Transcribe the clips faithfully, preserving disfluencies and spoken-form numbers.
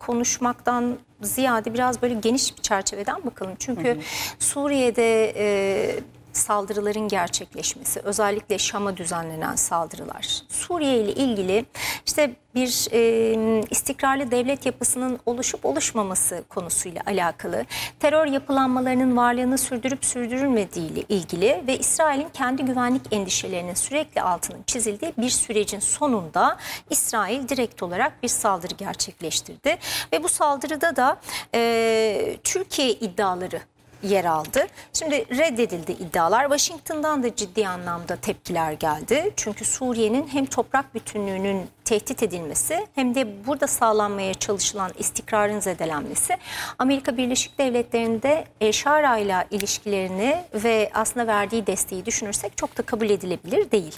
konuşmaktan ziyade biraz böyle geniş bir çerçeveden bakalım. Çünkü hı hı. Suriye'de e, saldırıların gerçekleşmesi, özellikle Şam'a düzenlenen saldırılar, Suriye ile ilgili işte bir e, istikrarlı devlet yapısının oluşup oluşmaması konusuyla alakalı, terör yapılanmalarının varlığını sürdürüp sürdürülmediği ile ilgili ve İsrail'in kendi güvenlik endişelerinin sürekli altının çizildiği bir sürecin sonunda İsrail direkt olarak bir saldırı gerçekleştirdi. Ve bu saldırıda da e, Türkiye iddiaları yer aldı. Şimdi reddedildi iddialar. Washington'dan da ciddi anlamda tepkiler geldi. Çünkü Suriye'nin hem toprak bütünlüğünün tehdit edilmesi hem de burada sağlanmaya çalışılan istikrarın zedelenmesi Amerika Birleşik Devletleri'nde El-Şara ile ilişkilerini ve aslında verdiği desteği düşünürsek çok da kabul edilebilir değil.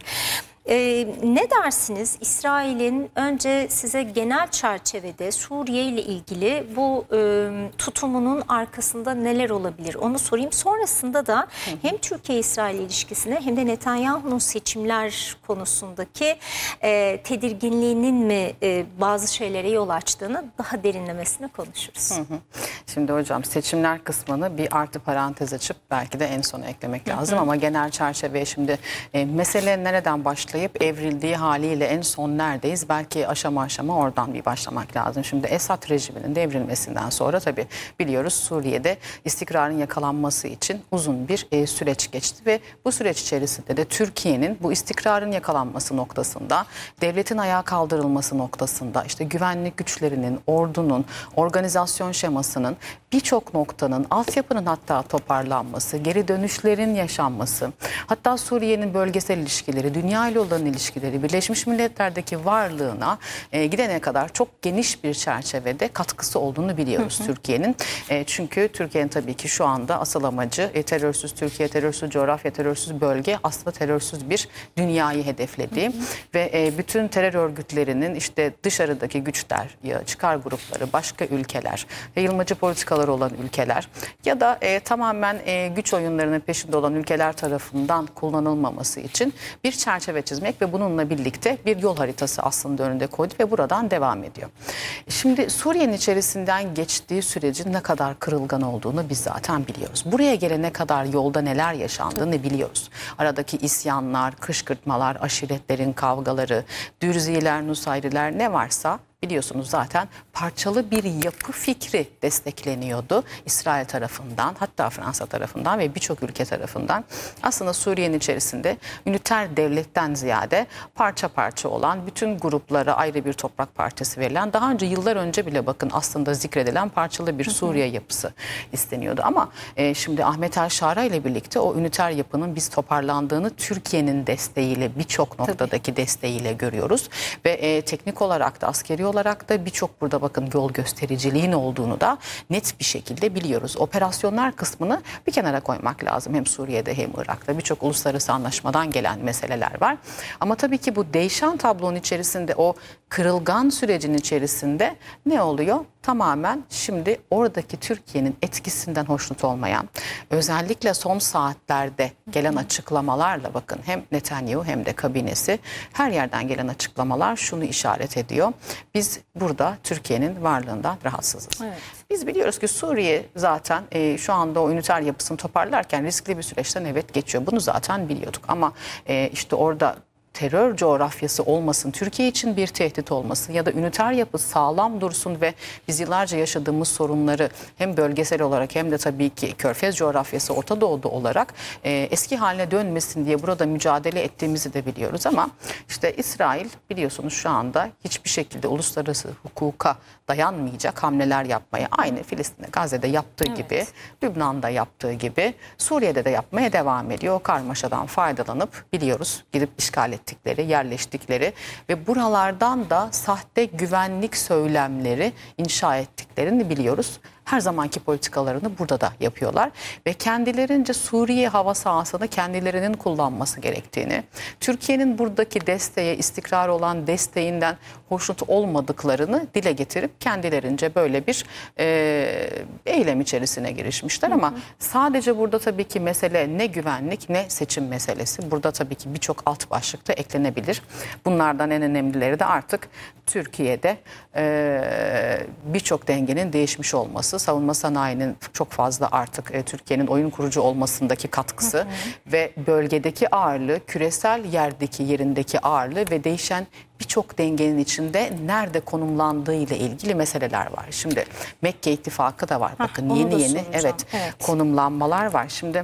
Ee, ne dersiniz? İsrail'in önce size genel çerçevede Suriye ile ilgili bu e, tutumunun arkasında neler olabilir? Onu sorayım. Sonrasında da hem Türkiye-İsrail ilişkisine hem de Netanyahu'nun seçimler konusundaki e, tedirginliğinin mi e, bazı şeylere yol açtığını daha derinlemesine konuşuruz. Hı hı. Şimdi hocam seçimler kısmını bir artı parantez açıp belki de en sona eklemek lazım. Hı hı. Ama genel çerçeveye şimdi e, mesele nereden başlayıp evrildiği haliyle en son neredeyiz? Belki aşama aşama oradan bir başlamak lazım. Şimdi Esad rejiminin devrilmesinden sonra tabii biliyoruz Suriye'de istikrarın yakalanması için uzun bir e, süreç geçti ve bu süreç içerisinde de Türkiye'nin bu istikrarın yakalanması noktasında, devletin ayağa kaldırılması noktasında, işte güvenlik güçlerinin, ordunun, organizasyon şemasının birçok noktanın, altyapının hatta toparlanması, geri dönüşlerin yaşanması, hatta Suriye'nin bölgesel ilişkileri, dünya ile olan ilişkileri, Birleşmiş Milletler'deki varlığına e, gidene kadar çok geniş bir çerçevede katkısı olduğunu biliyoruz Türkiye'nin. E, çünkü Türkiye'nin tabii ki şu anda asıl amacı e, terörsüz Türkiye, terörsüz coğrafya, terörsüz bölge, aslında terörsüz bir dünyayı hedeflediği hı hı. ve e, bütün terör örgütlerinin işte dışarıdaki güçler, ya çıkar grupları, başka ülkeler, yayılmacı politikalar olan ülkeler ya da e, tamamen e, güç oyunlarının peşinde olan ülkeler tarafından kullanılmaması için bir çerçeve çizmek ve bununla birlikte bir yol haritası aslında önünde koydu ve buradan devam ediyor. Şimdi Suriye'nin içerisinden geçtiği sürecin ne kadar kırılgan olduğunu biz zaten biliyoruz. Buraya gelene kadar yolda neler yaşandığını biliyoruz. Aradaki isyanlar, kışkırtmalar, aşiretlerin kavgaları, Dürziler, Nusayriler ne varsa biliyorsunuz zaten parçalı bir yapı fikri destekleniyordu İsrail tarafından, hatta Fransa tarafından ve birçok ülke tarafından. Aslında Suriye'nin içerisinde üniter devletten ziyade parça parça olan, bütün gruplara ayrı bir toprak parçası verilen, daha önce yıllar önce bile bakın aslında zikredilen parçalı bir Suriye yapısı isteniyordu. Ama e, şimdi Ahmet El-Şara ile birlikte o üniter yapının biz toparlandığını Türkiye'nin desteğiyle, birçok noktadaki Tabii. desteğiyle görüyoruz. Ve e, teknik olarak da, askeri olarak da birçok burada bakın yol göstericiliğin olduğunu da net bir şekilde biliyoruz. Operasyonlar kısmını bir kenara koymak lazım. Hem Suriye'de hem Irak'ta birçok uluslararası anlaşmadan gelen meseleler var. Ama tabii ki bu değişen tablonun içerisinde, o kırılgan sürecin içerisinde ne oluyor? Tamamen şimdi oradaki Türkiye'nin etkisinden hoşnut olmayan, özellikle son saatlerde gelen açıklamalarla bakın hem Netanyahu hem de kabinesi, her yerden gelen açıklamalar şunu işaret ediyor. Biz burada Türkiye'nin varlığından rahatsızız. Evet. Biz biliyoruz ki Suriye zaten e, şu anda o üniter yapısını toparlarken riskli bir süreçten evet geçiyor. Bunu zaten biliyorduk ama e, işte orada terör coğrafyası olmasın, Türkiye için bir tehdit olmasın ya da üniter yapı sağlam dursun ve biz yıllarca yaşadığımız sorunları hem bölgesel olarak hem de tabii ki Körfez coğrafyası, Orta Doğu'da olarak e, eski haline dönmesin diye burada mücadele ettiğimizi de biliyoruz. Ama işte İsrail biliyorsunuz şu anda hiçbir şekilde uluslararası hukuka dayanmayacak hamleler yapmaya, aynı Filistin'de, Gazze'de yaptığı evet. gibi, Lübnan'da yaptığı gibi Suriye'de de yapmaya devam ediyor. O karmaşadan faydalanıp biliyoruz gidip işgal ettikleri, yerleştikleri ve buralardan da sahte güvenlik söylemleri inşa ettiklerini biliyoruz. Her zamanki politikalarını burada da yapıyorlar ve kendilerince Suriye hava sahasını kendilerinin kullanması gerektiğini, Türkiye'nin buradaki desteğe, istikrar olan desteğinden hoşnut olmadıklarını dile getirip kendilerince böyle bir e, eylem içerisine girişmişler. Hı hı. Ama sadece burada tabii ki mesele ne güvenlik ne seçim meselesi. Burada tabii ki birçok alt başlıkta eklenebilir. Bunlardan en önemlileri de artık Türkiye'de e, birçok dengenin değişmiş olması, savunma sanayinin çok fazla artık e, Türkiye'nin oyun kurucu olmasındaki katkısı hı hı. ve bölgedeki ağırlığı, küresel yerdeki yerindeki ağırlığı ve değişen birçok dengenin içinde nerede konumlandığı ile ilgili meseleler var. Şimdi Mekke İttifakı da var. Bakın Hah, yeni yeni evet, evet konumlanmalar var. Şimdi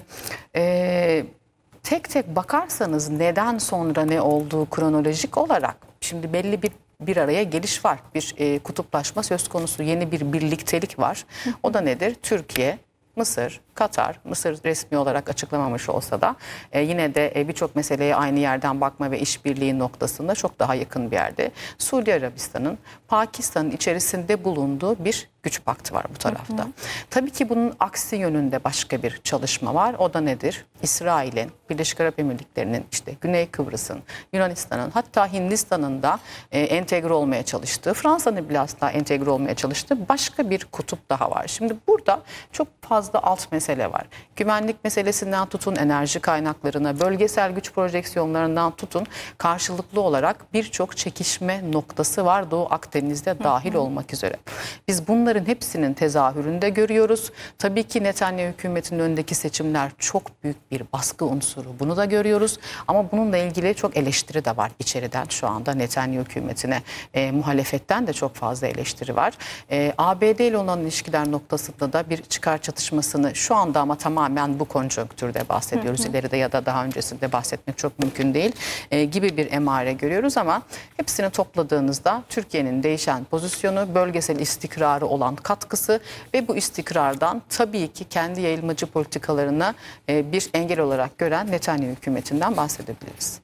e, tek tek bakarsanız neden sonra ne olduğu kronolojik olarak şimdi belli bir bir araya geliş var. Bir e, kutuplaşma söz konusu, yeni bir birliktelik var. O da nedir? Türkiye, Mısır, Katar, Mısır resmi olarak açıklamamış olsa da e, yine de e, birçok meseleye aynı yerden bakma ve işbirliği noktasında çok daha yakın bir yerde. Suudi Arabistan'ın Pakistan'ın içerisinde bulunduğu bir güç paktı var bu tarafta. Hı hı. Tabii ki bunun aksi yönünde başka bir çalışma var. O da nedir? İsrail'in, Birleşik Arap Emirlikleri'nin, işte Güney Kıbrıs'ın, Yunanistan'ın, hatta Hindistan'ın da e, entegre olmaya çalıştığı, Fransa'nın bile asla entegre olmaya çalıştığı başka bir kutup daha var. Şimdi burada çok fazla alt mesele var. Güvenlik meselesinden tutun, enerji kaynaklarına, bölgesel güç projeksiyonlarından tutun, karşılıklı olarak birçok çekişme noktası var Doğu Akdeniz'de dahil hı hı. olmak üzere. Biz bunların hepsinin tezahüründe görüyoruz. Tabii ki Netanyahu hükümetinin önündeki seçimler çok büyük bir baskı unsuru. Bunu da görüyoruz. Ama bununla ilgili çok eleştiri de var içeriden şu anda Netanyahu hükümetine. E, muhalefetten de çok fazla eleştiri var. E, A B D ile olan ilişkiler noktasında da bir çıkar çatışmasını şu anda ama tamamen bu konjonktürde bahsediyoruz. Hı hı. İleride ya da daha öncesinde bahsetmek çok mümkün değil e, gibi bir emare görüyoruz ama hepsini topladığınızda Türkiye'nin değişen pozisyonu, bölgesel istikrarı olan katkısı ve bu istikrardan tabii ki kendi yayılmacı politikalarına e, bir engel olarak gören Netanyahu hükümetinden bahsedebiliriz.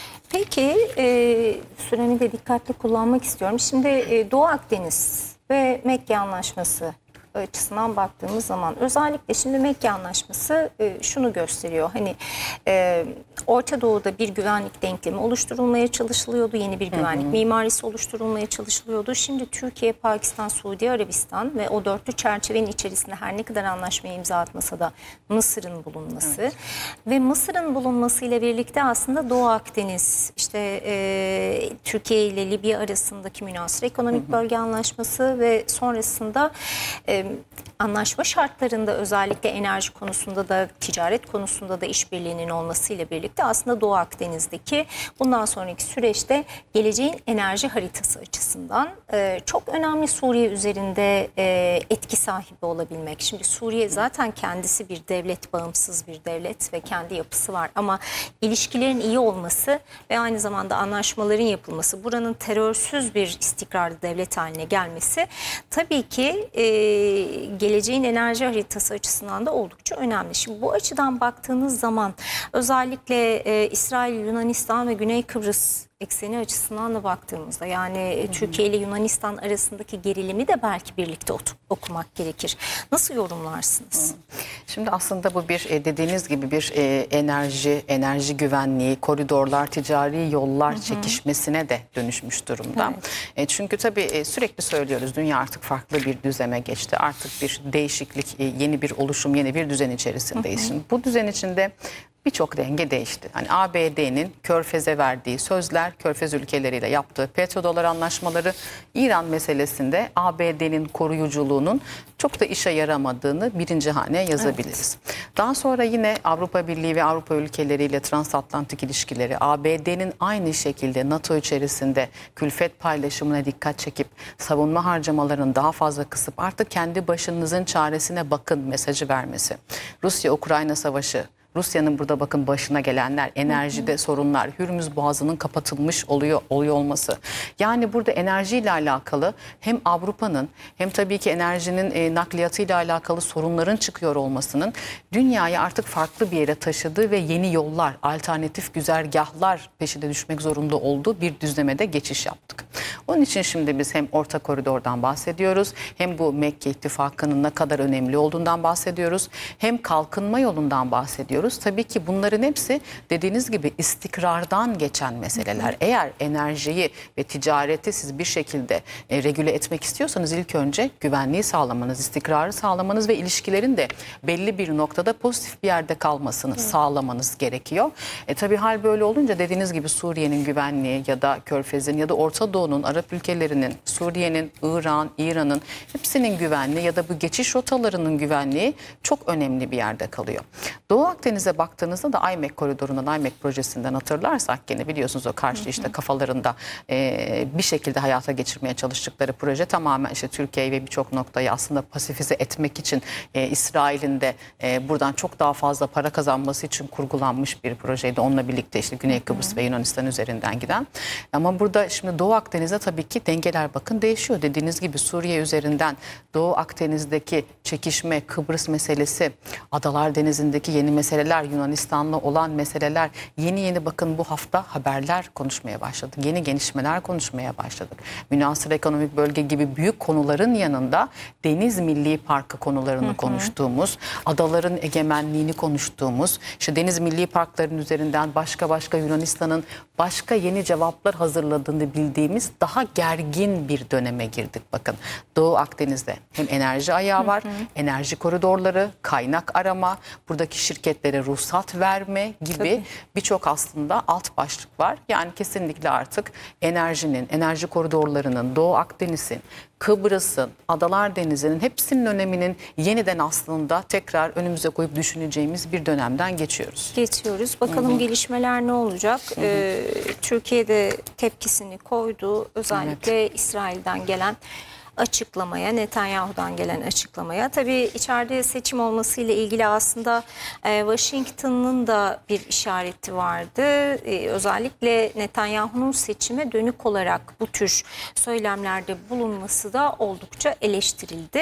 Peki e, süremi de dikkatli kullanmak istiyorum. Şimdi e, Doğu Akdeniz ve Mekke Anlaşması açısından baktığımız zaman özellikle şimdi Mekke Anlaşması e, şunu gösteriyor. Hani e, Orta Doğu'da bir güvenlik denklemi oluşturulmaya çalışılıyordu. Yeni bir güvenlik hı hı. mimarisi oluşturulmaya çalışılıyordu. Şimdi Türkiye, Pakistan, Suudi Arabistan ve o dörtlü çerçevenin içerisinde her ne kadar anlaşmaya imza atmasa da Mısır'ın bulunması evet. ve Mısır'ın bulunmasıyla birlikte aslında Doğu Akdeniz, işte e, Türkiye ile Libya arasındaki münhasır ekonomik hı hı. bölge anlaşması ve sonrasında e, anlaşma şartlarında özellikle enerji konusunda da ticaret konusunda da işbirliğinin olmasıyla birlikte aslında Doğu Akdeniz'deki bundan sonraki süreçte geleceğin enerji haritası açısından e, çok önemli Suriye üzerinde e, etki sahibi olabilmek. Şimdi Suriye zaten kendisi bir devlet, bağımsız bir devlet ve kendi yapısı var ama ilişkilerin iyi olması ve aynı zamanda anlaşmaların yapılması, buranın terörsüz bir istikrarlı devlet haline gelmesi tabii ki e, geleceğin enerji haritası açısından da oldukça önemli. Şimdi bu açıdan baktığınız zaman özellikle e, İsrail, Yunanistan ve Güney Kıbrıs ekseni açısından da baktığımızda yani hı hı. Türkiye ile Yunanistan arasındaki gerilimi de belki birlikte okumak gerekir. Nasıl yorumlarsınız? Hı. Şimdi aslında bu bir dediğiniz gibi bir e, enerji, enerji güvenliği, koridorlar, ticari yollar hı hı. çekişmesine de dönüşmüş durumda. Evet. E, çünkü tabii e, sürekli söylüyoruz dünya artık farklı bir düzeme geçti. Artık bir değişiklik, e, yeni bir oluşum, yeni bir düzen içerisindeyiz. Hı hı. Şimdi bu düzen içinde birçok denge değişti. Hani A B D'nin Körfez'e verdiği sözler, Körfez ülkeleriyle yaptığı petrodolar anlaşmaları, İran meselesinde A B D'nin koruyuculuğunun çok da işe yaramadığını birinci hane yazabiliriz. Evet. Daha sonra yine Avrupa Birliği ve Avrupa ülkeleriyle transatlantik ilişkileri, A B D'nin aynı şekilde NATO içerisinde külfet paylaşımına dikkat çekip savunma harcamalarını daha fazla kısıp artık kendi başınızın çaresine bakın mesajı vermesi. Rusya-Ukrayna savaşı, Rusya'nın burada bakın başına gelenler, enerjide hı hı. sorunlar, Hürmüz Boğazı'nın kapatılmış oluyor oluyor olması. Yani burada enerjiyle alakalı hem Avrupa'nın hem tabii ki enerjinin e, nakliyatıyla alakalı sorunların çıkıyor olmasının dünyayı artık farklı bir yere taşıdığı ve yeni yollar, alternatif güzergahlar peşine düşmek zorunda olduğu bir düzlemede geçiş yaptık. Onun için şimdi biz hem orta koridordan bahsediyoruz, hem bu Mekke İttifakı'nın ne kadar önemli olduğundan bahsediyoruz, hem kalkınma yolundan bahsediyoruz. bahsediyoruz. Tabii ki bunların hepsi dediğiniz gibi istikrardan geçen meseleler. Eğer enerjiyi ve ticareti siz bir şekilde e, regüle etmek istiyorsanız ilk önce güvenliği sağlamanız, istikrarı sağlamanız ve ilişkilerin de belli bir noktada pozitif bir yerde kalmasını evet. sağlamanız gerekiyor. E, tabii hal böyle olunca dediğiniz gibi Suriye'nin güvenliği ya da Körfez'in ya da Orta Doğu'nun, Arap ülkelerinin, Suriye'nin, İran, İran'ın hepsinin güvenliği ya da bu geçiş rotalarının güvenliği çok önemli bir yerde kalıyor. Doğu Akdeniz'e baktığınızda da IMEC koridorundan, IMEC projesinden hatırlarsak gene biliyorsunuz o karşı işte kafalarında e, bir şekilde hayata geçirmeye çalıştıkları proje tamamen işte Türkiye ve birçok noktayı aslında pasifize etmek için e, İsrail'in de e, buradan çok daha fazla para kazanması için kurgulanmış bir projeydi. Onunla birlikte işte Güney Kıbrıs ve Yunanistan üzerinden giden. Ama burada şimdi Doğu Akdeniz'de tabii ki dengeler bakın değişiyor. Dediğiniz gibi Suriye üzerinden Doğu Akdeniz'deki çekişme, Kıbrıs meselesi, Adalar Denizi'ndeki yeni meseleler, Yunanistan'la olan meseleler, yeni yeni bakın bu hafta haberler konuşmaya başladık. Yeni gelişmeler konuşmaya başladık. Münhasır ekonomik bölge gibi büyük konuların yanında Deniz Milli Parkı konularını hı hı. konuştuğumuz, adaların egemenliğini konuştuğumuz, işte Deniz Milli Parkların üzerinden başka başka Yunanistan'ın başka yeni cevaplar hazırladığını bildiğimiz daha gergin bir döneme girdik. Bakın Doğu Akdeniz'de hem enerji ayağı var, hı hı. enerji koridorları, kaynak arama, buradaki şirketlere ruhsat verme gibi birçok aslında alt başlık var. Yani kesinlikle artık enerjinin, enerji koridorlarının, Doğu Akdeniz'in, Kıbrıs'ın, Adalar Denizi'nin hepsinin öneminin yeniden aslında tekrar önümüze koyup düşüneceğimiz bir dönemden geçiyoruz. Geçiyoruz. Bakalım Hı-hı. gelişmeler ne olacak? Ee, Türkiye'de tepkisini koydu. Özellikle evet. İsrail'den gelen açıklamaya, Netanyahu'dan gelen açıklamaya. Tabii içeride seçim olmasıyla ilgili aslında e, Washington'ın da bir işareti vardı. E, özellikle Netanyahu'nun seçime dönük olarak bu tür söylemlerde bulunması da oldukça eleştirildi.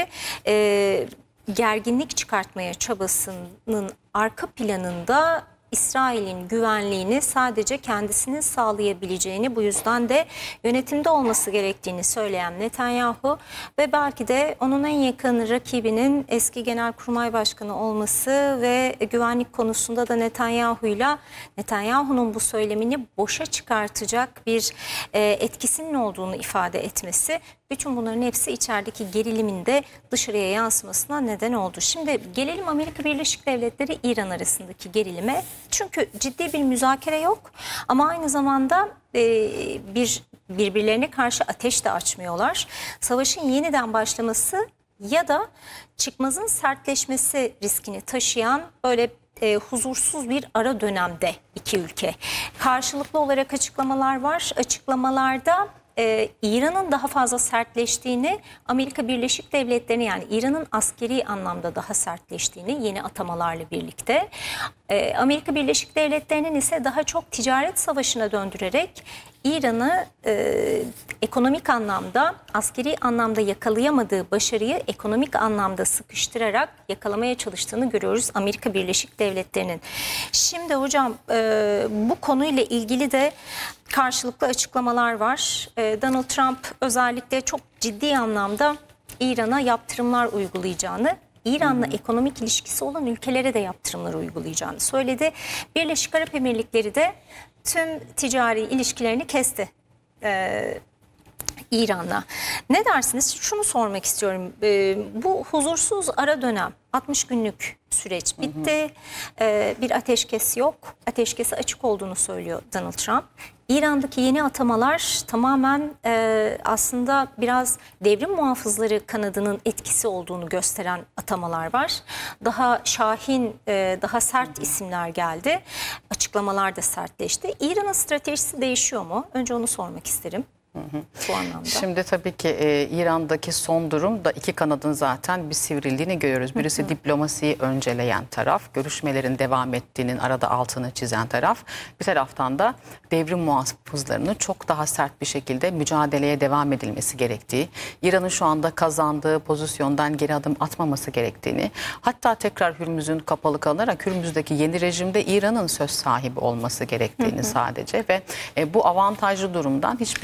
E, gerginlik çıkartmaya çabasının arka planında İsrail'in güvenliğini sadece kendisinin sağlayabileceğini, bu yüzden de yönetimde olması gerektiğini söyleyen Netanyahu ve belki de onun en yakın rakibinin eski Genelkurmay Başkanı olması ve güvenlik konusunda da Netanyahu'yla Netanyahu'nun bu söylemini boşa çıkartacak bir e, etkisinin olduğunu ifade etmesi, bütün bunların hepsi içerideki gerilimin de dışarıya yansımasına neden oldu. Şimdi gelelim Amerika Birleşik Devletleri İran arasındaki gerilime. Çünkü ciddi bir müzakere yok ama aynı zamanda e, bir birbirlerine karşı ateş de açmıyorlar. Savaşın yeniden başlaması ya da çıkmazın sertleşmesi riskini taşıyan böyle e, huzursuz bir ara dönemde iki ülke. Karşılıklı olarak açıklamalar var. Açıklamalarda Ee, İran'ın daha fazla sertleştiğini, Amerika Birleşik Devletleri'nin yani İran'ın askeri anlamda daha sertleştiğini yeni atamalarla birlikte, ee, Amerika Birleşik Devletleri'nin ise daha çok ticaret savaşına döndürerek İran'ı e, ekonomik anlamda, askeri anlamda yakalayamadığı başarıyı ekonomik anlamda sıkıştırarak yakalamaya çalıştığını görüyoruz Amerika Birleşik Devletleri'nin. Şimdi hocam e, bu konuyla ilgili de karşılıklı açıklamalar var. E, Donald Trump özellikle çok ciddi anlamda İran'a yaptırımlar uygulayacağını, İran'la ekonomik ilişkisi olan ülkelere de yaptırımlar uygulayacağını söyledi. Birleşik Arap Emirlikleri de tüm ticari ilişkilerini kesti Ee, İran'la. Ne dersiniz? Şunu sormak istiyorum. Ee, bu huzursuz ara dönem, altmış günlük süreç bitti. Hı hı. Ee, bir ateşkes yok. Ateşkesi açık olduğunu söylüyor Donald Trump. İran'daki yeni atamalar tamamen e, aslında biraz devrim muhafızları kanadının etkisi olduğunu gösteren atamalar var. Daha şahin, e, daha sert isimler geldi. Açıklamalar da sertleşti. İran'ın stratejisi değişiyor mu? Önce onu sormak isterim. Hı hı. Bu anlamda. Şimdi tabii ki e, İran'daki son durum da iki kanadın zaten bir sivrildiğini görüyoruz. Birisi hı hı. diplomasiyi önceleyen taraf, görüşmelerin devam ettiğinin arada altını çizen taraf. Bir taraftan da devrim muhafızlarının çok daha sert bir şekilde mücadeleye devam edilmesi gerektiği, İran'ın şu anda kazandığı pozisyondan geri adım atmaması gerektiğini, hatta tekrar Hürmüz'ün kapalı kalınarak Hürmüz'deki yeni rejimde İran'ın söz sahibi olması gerektiğini hı hı. sadece ve e, bu avantajlı durumdan hiçbir şekilde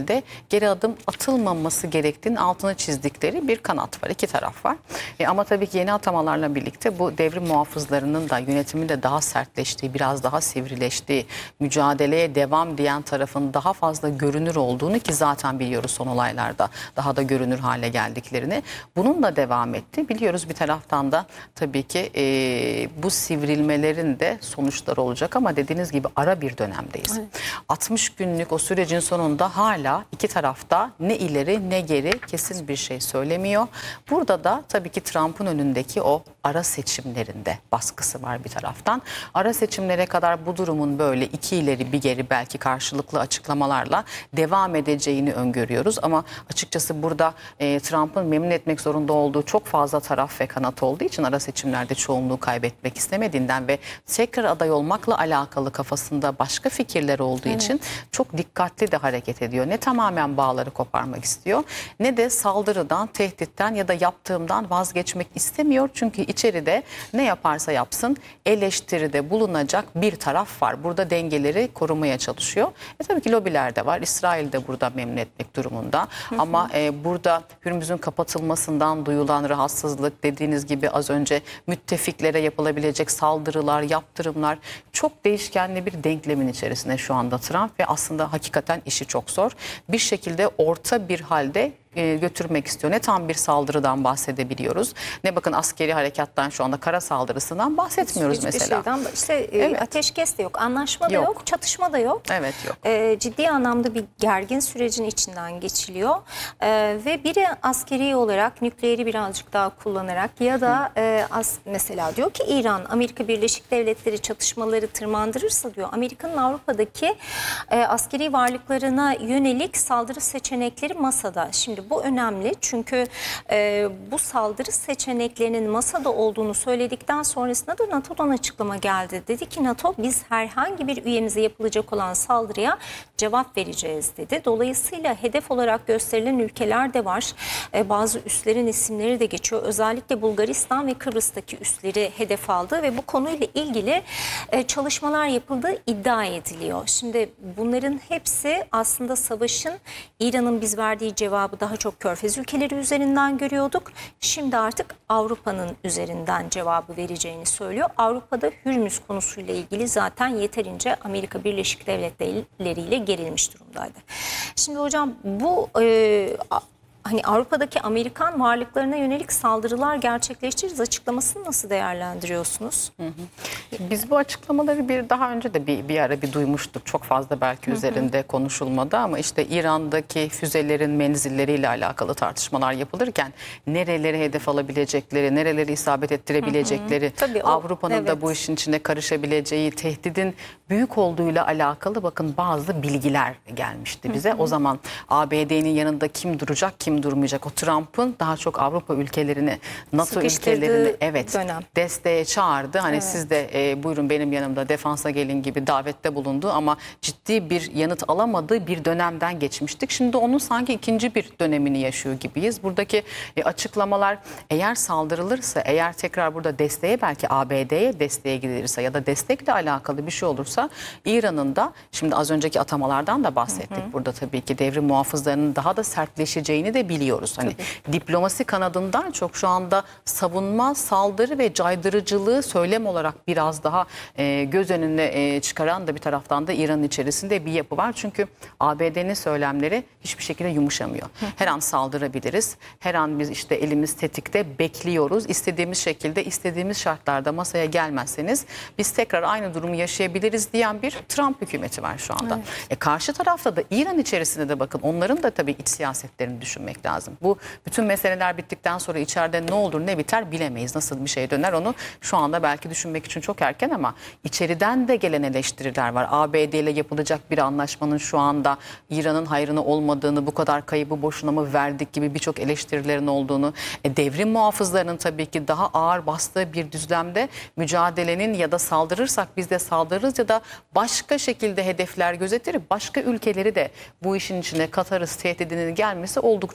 şekilde geri adım atılmaması gerektiğinin altını çizdikleri bir kanat var. İki taraf var. E, ama tabii ki yeni atamalarla birlikte bu devrim muhafızlarının da yönetimi de daha sertleştiği, biraz daha sivrileştiği, mücadeleye devam diyen tarafın daha fazla görünür olduğunu, ki zaten biliyoruz son olaylarda daha da görünür hale geldiklerini. Bununla devam etti. Biliyoruz bir taraftan da tabii ki e, bu sivrilmelerin de sonuçları olacak ama dediğiniz gibi ara bir dönemdeyiz. Evet. altmış günlük o sürecin sonunda hala iki tarafta ne ileri ne geri kesin bir şey söylemiyor. Burada da tabii ki Trump'ın önündeki o ara seçimlerinde baskısı var bir taraftan. Ara seçimlere kadar bu durumun böyle iki ileri bir geri belki karşılıklı açıklamalarla devam edeceğini öngörüyoruz. Ama açıkçası burada e, Trump'ın memnun etmek zorunda olduğu çok fazla taraf ve kanat olduğu için ara seçimlerde çoğunluğu kaybetmek istemediğinden ve tekrar aday olmakla alakalı kafasında başka fikirler olduğu evet. için çok dikkatli de hareket ediyor. Ne tamamen bağları koparmak istiyor ne de saldırıdan, tehditten ya da yaptığımdan vazgeçmek istemiyor. Çünkü içeride ne yaparsa yapsın eleştiride bulunacak bir taraf var. Burada dengeleri korumaya çalışıyor. E tabii ki lobiler de var. İsrail de burada memnun etmek durumunda. Hı hı. Ama e, burada Hürmüz'ün kapatılmasından duyulan rahatsızlık, dediğiniz gibi az önce müttefiklere yapılabilecek saldırılar, yaptırımlar, çok değişkenli bir denklemin içerisinde şu anda Trump ve aslında hakikaten işi çok zor. Bir şekilde orta bir halde götürmek istiyor. Ne tam bir saldırıdan bahsedebiliyoruz, ne bakın askeri harekattan, şu anda kara saldırısından bahsetmiyoruz Hiçbir mesela. Şeyden, işte evet. ateşkes de yok, anlaşma da yok. yok, çatışma da yok. Evet yok. E, ciddi anlamda bir gergin sürecin içinden geçiliyor. E, ve biri askeri olarak nükleeri birazcık daha kullanarak ya da e, as, mesela diyor ki İran, Amerika Birleşik Devletleri çatışmaları tırmandırırsa diyor, Amerika'nın Avrupa'daki e, askeri varlıklarına yönelik saldırı seçenekleri masada. Şimdi bu önemli çünkü e, bu saldırı seçeneklerinin masada olduğunu söyledikten sonrasında da NATO'dan açıklama geldi. Dedi ki NATO, biz herhangi bir üyemize yapılacak olan saldırıya cevap vereceğiz dedi. Dolayısıyla hedef olarak gösterilen ülkeler de var. E, bazı üslerin isimleri de geçiyor. Özellikle Bulgaristan ve Kıbrıs'taki üsleri hedef aldı ve bu konuyla ilgili e, çalışmalar yapıldığı iddia ediliyor. Şimdi bunların hepsi aslında savaşın, İran'ın biz verdiği cevabı daha çok Körfez ülkeleri üzerinden görüyorduk. Şimdi artık Avrupa'nın üzerinden cevabı vereceğini söylüyor. Avrupa'da Hürmüz konusuyla ilgili zaten yeterince Amerika Birleşik Devletleri ile gerilmiş durumdaydı. Şimdi hocam bu e, hani Avrupa'daki Amerikan varlıklarına yönelik saldırılar gerçekleştiririz açıklamasını nasıl değerlendiriyorsunuz? Hı hı. Biz bu açıklamaları bir daha önce de bir, bir ara bir duymuştuk. Çok fazla belki hı hı. üzerinde konuşulmadı ama işte İran'daki füzelerin menzilleriyle alakalı tartışmalar yapılırken nereleri hedef alabilecekleri, nereleri isabet ettirebilecekleri, Avrupa'nın evet. da bu işin içine karışabileceği, tehdidin büyük olduğuyla alakalı bakın bazı bilgiler gelmişti bize. Hı hı. O zaman A B D'nin yanında kim duracak, kim durmayacak? O Trump'ın daha çok Avrupa ülkelerini, NATO ülkelerini evet dönem. desteğe çağırdı. Hani evet. siz de e, buyurun benim yanımda defansa gelin gibi davette bulundu ama ciddi bir yanıt alamadığı bir dönemden geçmiştik. Şimdi onun sanki ikinci bir dönemini yaşıyor gibiyiz. Buradaki e, açıklamalar, eğer saldırılırsa, eğer tekrar burada desteğe, belki A B D'ye desteğe gidilirse ya da destekle alakalı bir şey olursa İran'ın da, şimdi az önceki atamalardan da bahsettik. Hı hı. Burada tabii ki devrim muhafızlarının daha da sertleşeceğini de biliyoruz. Hani tabii. diplomasi kanadından çok şu anda savunma, saldırı ve caydırıcılığı söylem olarak biraz daha e, göz önüne e, çıkaran da bir taraftan da İran'ın içerisinde bir yapı var. Çünkü A B D'nin söylemleri hiçbir şekilde yumuşamıyor. Her an saldırabiliriz. Her an biz işte elimiz tetikte bekliyoruz. İstediğimiz şekilde, istediğimiz şartlarda masaya gelmezseniz biz tekrar aynı durumu yaşayabiliriz diyen bir Trump hükümeti var şu anda. Evet. E, karşı tarafta da İran içerisinde de bakın onların da tabii iç siyasetlerini düşünmek lazım. Bu bütün meseleler bittikten sonra içeride ne olur ne biter bilemeyiz. Nasıl bir şey döner onu şu anda belki düşünmek için çok erken ama içeriden de gelen eleştiriler var. A B D ile yapılacak bir anlaşmanın şu anda İran'ın hayrına olmadığını, bu kadar kaybı boşuna mı verdik gibi birçok eleştirilerin olduğunu, e, devrim muhafızlarının tabii ki daha ağır bastığı bir düzlemde mücadelenin ya da saldırırsak biz de saldırırız ya da başka şekilde hedefler gözetir, başka ülkeleri de bu işin içine katarız tehdidinin gelmesi oldukça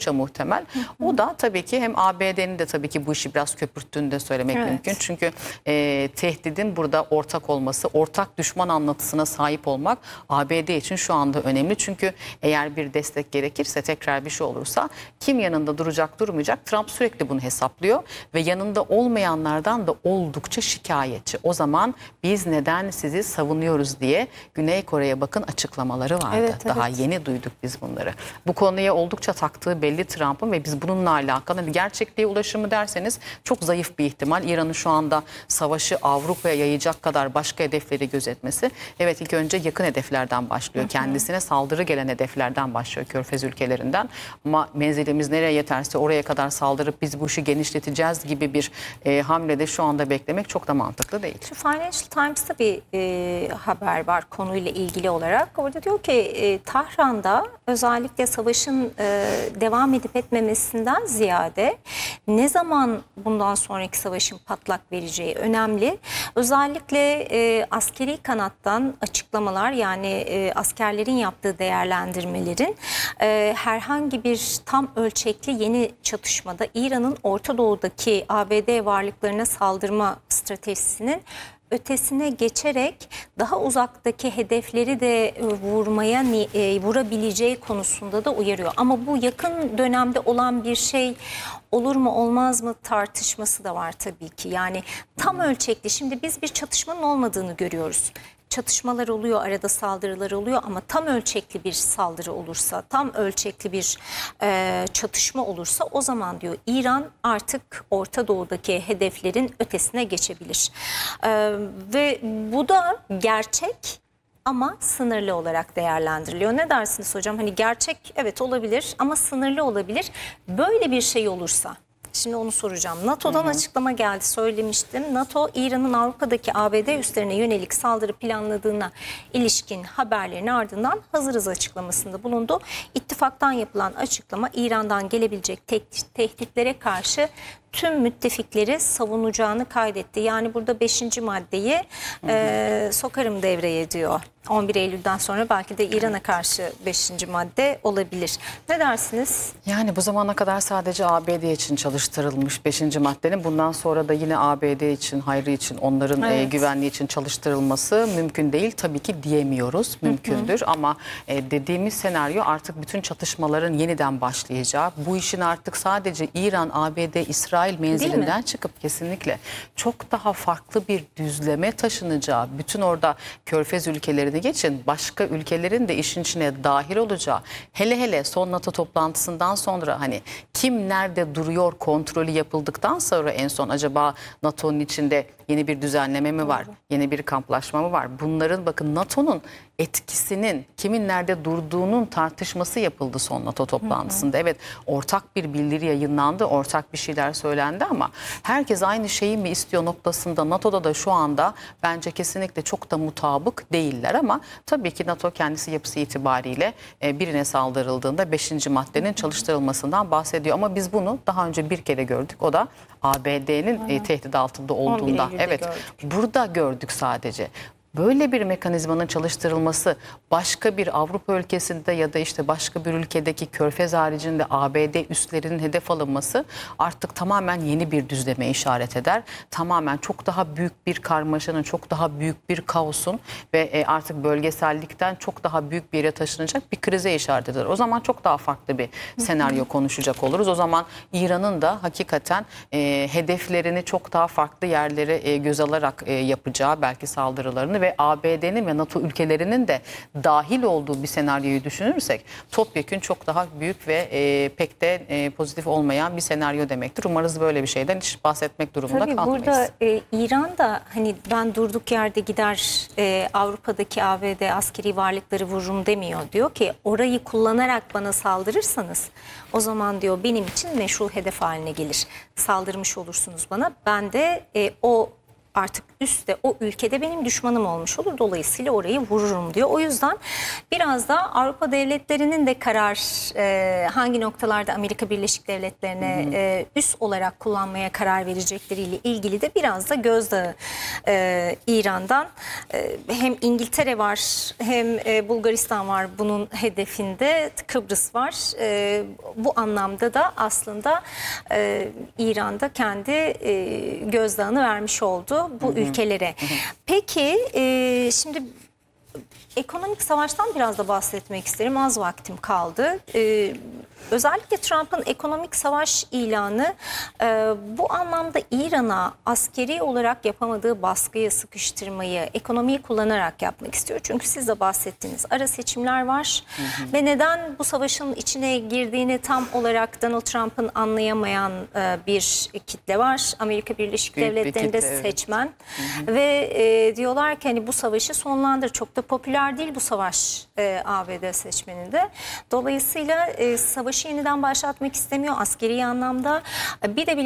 oldukça muhtemel. O da tabii ki hem A B D'nin de tabii ki bu işi biraz köpürttüğünü de söylemek Evet. mümkün. Çünkü e, tehdidin burada ortak olması, ortak düşman anlatısına sahip olmak A B D için şu anda önemli. Çünkü eğer bir destek gerekirse, tekrar bir şey olursa kim yanında duracak durmayacak, Trump sürekli bunu hesaplıyor ve yanında olmayanlardan da oldukça şikayetçi. O zaman biz neden sizi savunuyoruz diye Güney Kore'ye bakın açıklamaları vardı. Evet, evet. Daha yeni duyduk biz bunları. Bu konuya oldukça taktığı belli Trump'ın ve biz bununla alakalı hani gerçekliğe ulaşımı derseniz çok zayıf bir ihtimal. İran'ın şu anda savaşı Avrupa'ya yayacak kadar başka hedefleri gözetmesi. Evet, ilk önce yakın hedeflerden başlıyor. Hı hı. Kendisine saldırı gelen hedeflerden başlıyor, Körfez ülkelerinden. Ama menzilimiz nereye yeterse oraya kadar saldırıp biz bu işi genişleteceğiz gibi bir e, hamlede şu anda beklemek çok da mantıklı değil. Şu Financial Times'ta bir e, haber var konuyla ilgili olarak. Orada diyor ki e, Tahran'da özellikle savaşın e, devam edip etmemesinden ziyade ne zaman bundan sonraki savaşın patlak vereceği önemli. Özellikle e, askeri kanattan açıklamalar, yani e, askerlerin yaptığı değerlendirmelerin e, herhangi bir tam ölçekli yeni çatışmada İran'ın Orta Doğu'daki A B D varlıklarına saldırma stratejisinin ötesine geçerek daha uzaktaki hedefleri de vurmaya e, vurabileceği konusunda da uyarıyor. Ama bu yakın dönemde olan bir şey olur mu olmaz mı tartışması da var tabii ki. Yani tam ölçekli, şimdi biz bir çatışmanın olmadığını görüyoruz. Çatışmalar oluyor, arada saldırılar oluyor ama tam ölçekli bir saldırı olursa, tam ölçekli bir e, çatışma olursa o zaman diyor İran artık Orta Doğu'daki hedeflerin ötesine geçebilir. E, ve bu da gerçek ama sınırlı olarak değerlendiriliyor. Ne dersiniz hocam? Hani gerçek evet olabilir ama sınırlı olabilir. Böyle bir şey olursa... Şimdi onu soracağım. NATO'dan hı hı. açıklama geldi, söylemiştim. NATO, İran'ın Avrupa'daki A B D üslerine yönelik saldırı planladığına ilişkin haberlerin ardından hazırız açıklamasında bulundu. İttifaktan yapılan açıklama İran'dan gelebilecek te tehditlere karşı tüm müttefikleri savunacağını kaydetti. Yani burada beşinci maddeyi hı hı. E, sokarım devreye diyor. on bir Eylül'den sonra belki de İran'a karşı beşinci madde olabilir. Ne dersiniz? Yani bu zamana kadar sadece A B D için çalıştırılmış beşinci maddenin bundan sonra da yine A B D için, hayrı için, onların evet. e, güvenliği için çalıştırılması mümkün değil. Tabii ki diyemiyoruz. Mümkündür. Hı hı. Ama e, dediğimiz senaryo artık bütün çatışmaların yeniden başlayacağı. Bu işin artık sadece İran, A B D, İsrail menzilinden çıkıp kesinlikle çok daha farklı bir düzleme taşınacağı, bütün orada Körfez ülkelerini geçin, başka ülkelerin de işin içine dahil olacağı, hele hele son NATO toplantısından sonra hani kim nerede duruyor kontrolü yapıldıktan sonra en son acaba NATO'nun içinde yeni bir düzenleme mi var, yeni bir kamplaşma mı var? Bunların bakın NATO'nun etkisinin kimin nerede durduğunun tartışması yapıldı son NATO toplantısında. Hı hı. Evet, ortak bir bildiri yayınlandı, ortak bir şeyler söylendi ama herkes aynı şeyi mi istiyor noktasında NATO'da da şu anda bence kesinlikle çok da mutabık değiller ama tabii ki NATO kendisi yapısı itibariyle birine saldırıldığında beşinci maddenin çalıştırılmasından bahsediyor ama biz bunu daha önce bir kere gördük. O da A B D'nin tehdit altında olduğunda. Evet, gördük. Burada gördük sadece. Böyle bir mekanizmanın çalıştırılması başka bir Avrupa ülkesinde ya da işte başka bir ülkedeki Körfez haricinde A B D üslerinin hedef alınması artık tamamen yeni bir düzleme işaret eder. Tamamen çok daha büyük bir karmaşanın, çok daha büyük bir kaosun ve artık bölgesellikten çok daha büyük bir yere taşınacak bir krize işaret eder. O zaman çok daha farklı bir senaryo konuşacak oluruz. O zaman İran'ın da hakikaten e, hedeflerini çok daha farklı yerlere e, göz alarak e, yapacağı belki saldırılarını ve ve A B D'nin ve NATO ülkelerinin de dahil olduğu bir senaryoyu düşünürsek topyekün çok daha büyük ve e, pek de e, pozitif olmayan bir senaryo demektir. Umarız böyle bir şeyden hiç bahsetmek durumunda Tabii kalmayız. burada e, İran da hani ben durduk yerde gider e, Avrupa'daki A B D askeri varlıkları vururum demiyor. Diyor ki orayı kullanarak bana saldırırsanız o zaman diyor benim için meşru hedef haline gelir. Saldırmış olursunuz bana. Ben de e, o artık üstte o ülkede benim düşmanım olmuş olur. Dolayısıyla orayı vururum diyor. O yüzden biraz da Avrupa devletlerinin de karar e, hangi noktalarda Amerika Birleşik Devletleri'ne e, üs olarak kullanmaya karar verecekleriyle ilgili de biraz da gözdağı e, İran'dan. E, hem İngiltere var hem e, Bulgaristan var bunun hedefinde. Kıbrıs var. E, bu anlamda da aslında e, İran'da kendi e, gözdağını vermiş oldu bu hı hı. ülkelere. Hı hı. Peki e, şimdi ekonomik savaştan biraz da bahsetmek isterim. Az vaktim kaldı. E, özellikle Trump'ın ekonomik savaş ilanı e, bu anlamda İran'a askeri olarak yapamadığı baskıyı, sıkıştırmayı ekonomiyi kullanarak yapmak istiyor. Çünkü siz de bahsettiğiniz ara seçimler var. Hı hı. Ve neden bu savaşın içine girdiğini tam olarak Donald Trump'ın anlayamayan e, bir kitle var. Amerika Birleşik Büyük Devletleri'nde kitle, seçmen. Evet. Hı hı. Ve e, diyorlar ki hani bu savaşı sonlandır. Çok da popüler değil bu savaş e, A B D seçmeninde. Dolayısıyla e, savaşı yeniden başlatmak istemiyor askeri anlamda. Bir de